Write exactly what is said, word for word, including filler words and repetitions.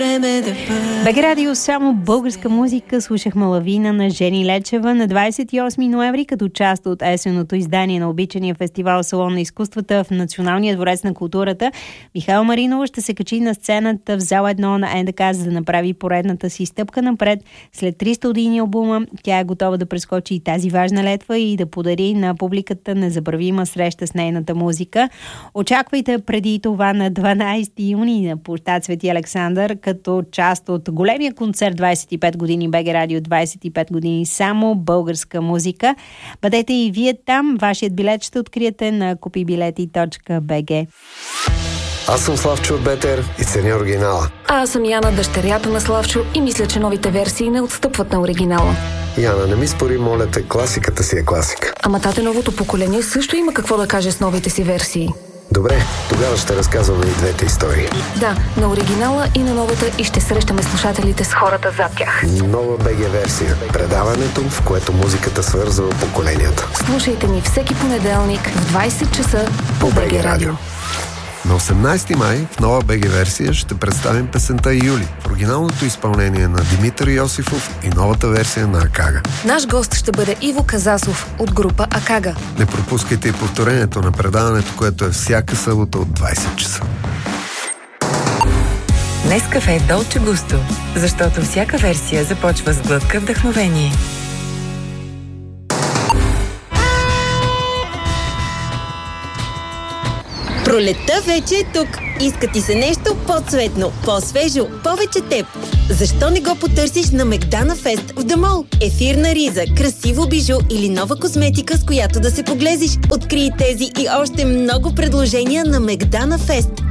време да бъде. БГ Радио, само българска музика. Слушахме Лавина на Жени Лечева на двадесет и осми ноември като част от есенното издание на обичания фестивал Салон на изкуствата в Националния дворец на културата. Михаела Маринова ще се качи на сцената в зала едно на НДК, за да направи поредната си стъпка напред. След три студийни албума тя е готова да прескочи и тази важна летва и да подари на публиката незабравима среща с нейната музика. Очаквайте преди това на дванадесети юни на площад Свети Александър като част от големия концерт двадесет и пет години БГ Радио, двадесет и пет години само българска музика. Бъдете и вие там. Вашият билет ще откриете на купибилети точка би джи. Аз съм Славчо от Бетер и ценя оригинала. А аз съм Яна, дъщерята на Славчо, и мисля, че новите версии не отстъпват на оригинала. Яна, не ми спори, моля те, класиката си е класика. Ама тате, новото поколение също има какво да каже с новите си версии. Добре, тогава ще разказваме и двете истории. Да, на оригинала и на новата, и ще срещаме слушателите с хората зад тях. Нова БГ версия. Предаването, в което музиката свързва поколенията. Слушайте ни всеки понеделник в двадесет часа по БГ Радио. На осемнадесети май в нова БГ версия ще представим песента Юли, в оригиналното изпълнение на Димитър Йосифов и новата версия на Акага. Наш гост ще бъде Иво Казасов от група Акага. Не пропускайте и повторението на предаването, което е всяка събота от двадесет часа. Нескафе Долче Густо, защото всяка версия започва с глътка вдъхновение. Пролетта вече е тук. Иска ти се нещо по-цветно, по-свежо, повече теб. Защо не го потърсиш на Мегдана Фест в Дамол? Ефирна риза, красиво бижу или нова козметика, с която да се поглезиш. Открий тези и още много предложения на Мегдана Фест.